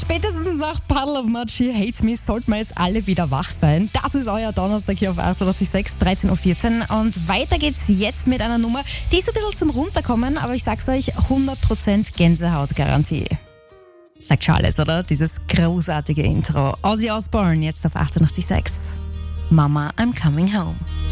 Spätestens nach Puddle of Mud, She Hates Me sollten wir jetzt alle wieder wach sein. Das ist euer Donnerstag hier auf 88.6, 13.14 Uhr. Und weiter geht's jetzt mit einer Nummer, die ist ein bisschen zum Runterkommen, aber ich sag's euch, 100% Gänsehaut-Garantie. Sagt schon alles, oder? Dieses großartige Intro. Ozzy Osbourne jetzt auf 88.6. Mama, I'm coming home.